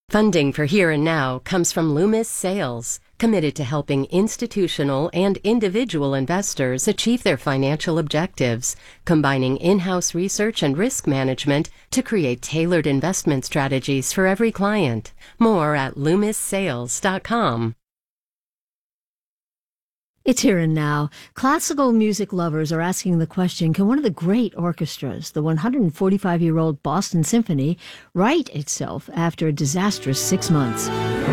Funding for Here and Now comes from Loomis Sales, committed to helping institutional and individual investors achieve their financial objectives, combining in-house research and risk management to create tailored investment strategies for every client. More at loomissales.com. It's Here and Now. Classical music lovers are asking the question, can one of the great orchestras, the 145-year-old Boston Symphony, right itself after a disastrous 6 months?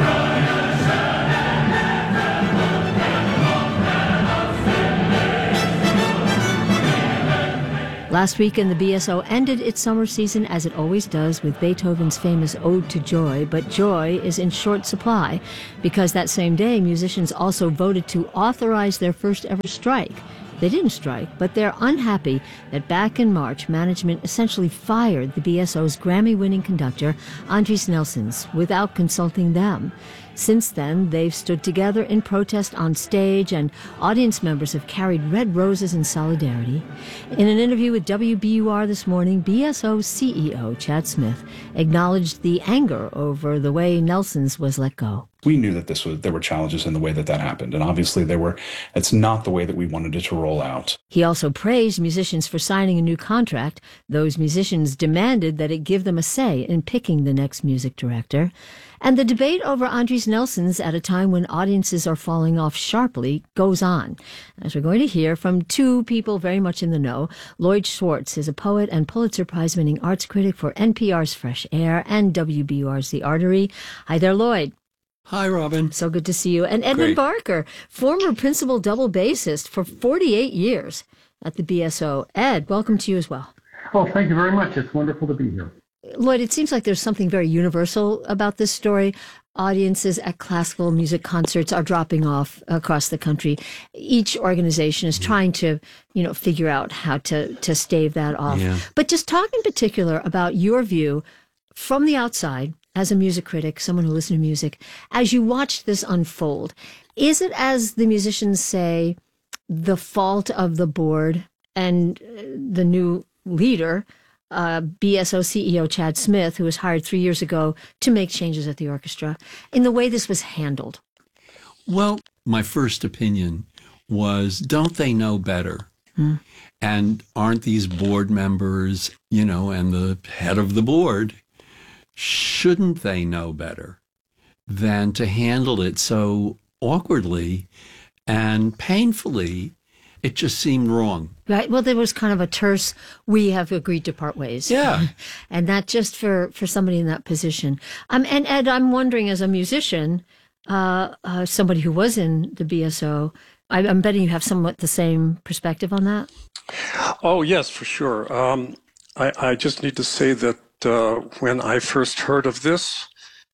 Last weekend, the BSO ended its summer season as it always does with Beethoven's famous Ode to Joy, but joy is in short supply because that same day, musicians also voted to authorize their first ever strike. They didn't strike, but they're unhappy that back in March, management essentially fired the BSO's Grammy-winning conductor, Andris Nelsons, without consulting them. Since then, they've stood together in protest on stage, and audience members have carried red roses in solidarity. In an interview with WBUR this morning, BSO CEO Chad Smith acknowledged the anger over the way Nelsons was let go. We knew that there were challenges in the way that happened, and obviously it's not the way that we wanted it to roll out. He also praised musicians for signing a new contract. Those musicians demanded that it give them a say in picking the next music director. And the debate over Andris Nelsons at a time when audiences are falling off sharply goes on. As we're going to hear from two people very much in the know, Lloyd Schwartz is a poet and Pulitzer Prize-winning arts critic for NPR's Fresh Air and WBUR's The Artery. Hi there, Lloyd. Hi, Robin. So good to see you. And Edmund Barker, former principal double bassist for 48 years at the BSO. Ed, welcome to you as well. Well, thank you very much. It's wonderful to be here. Lloyd, it seems like there's something very universal about this story. Audiences at classical music concerts are dropping off across the country. Each organization is trying to, figure out how to stave that off. Yeah. But just talk in particular about your view from the outside, as a music critic, someone who listens to music, as you watch this unfold, is it, as the musicians say, the fault of the board and the new leader, BSO CEO Chad Smith, who was hired 3 years ago to make changes at the orchestra, in the way this was handled? Well, my first opinion was, don't they know better? And aren't these board members, and the head of the board, shouldn't they know better than to handle it so awkwardly and painfully? It just seemed wrong. Right. Well, there was kind of a terse, we have agreed to part ways. Yeah. And that just for somebody in that position. And Ed, I'm wondering, as a musician, somebody who was in the BSO, I'm betting you have somewhat the same perspective on that. Oh, yes, for sure. I just need to say that when I first heard of this,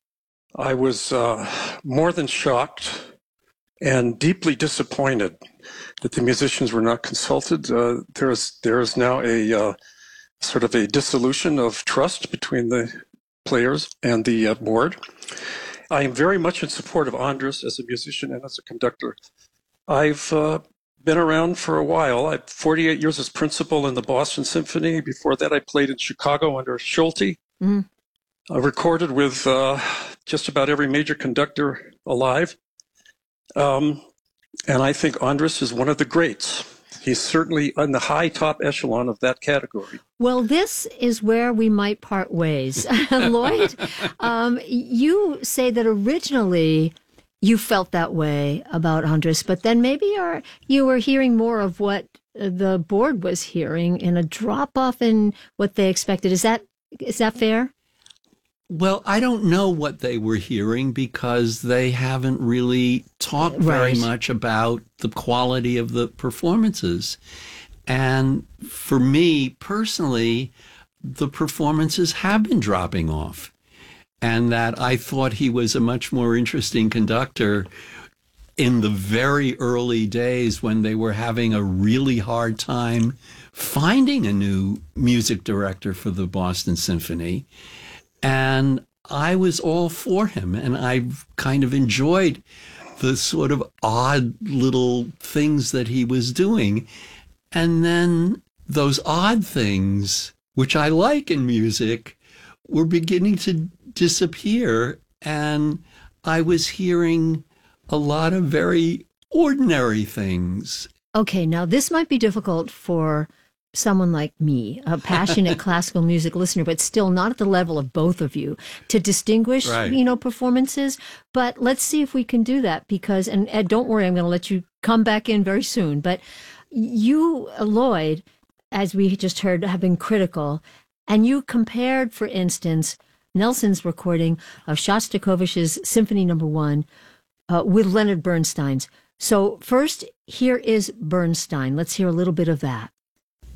I was more than shocked and deeply disappointed that the musicians were not consulted. There is now a sort of a dissolution of trust between the players and the board. I am very much in support of Andris as a musician and as a conductor. I've been around for a while. I 48 years as principal in the Boston Symphony. Before that, I played in Chicago under Schulte. I recorded with just about every major conductor alive. And I think Andris is one of the greats. He's certainly on the high top echelon of that category. Well, this is where we might part ways. Lloyd, you say that originally you felt that way about Andris, but then maybe you were hearing more of what the board was hearing in a drop-off in what they expected. Is that fair? Well, I don't know what they were hearing because they haven't really talked very much about the quality of the performances. And for me personally, the performances have been dropping off. And that I thought he was a much more interesting conductor in the very early days when they were having a really hard time finding a new music director for the Boston Symphony. And I was all for him, and I kind of enjoyed the sort of odd little things that he was doing. And then those odd things, which I like in music, were beginning to disappear. and I was hearing a lot of very ordinary things. Okay, now this might be difficult for someone like me, a passionate classical music listener, but still not at the level of both of you, to distinguish, performances. But let's see if we can do that, because, and Ed, don't worry, I'm going to let you come back in very soon. But you, Lloyd, as we just heard, have been critical, and you compared, for instance, Nelson's recording of Shostakovich's Symphony No. 1 with Leonard Bernstein's. So first, here is Bernstein. Let's hear a little bit of that.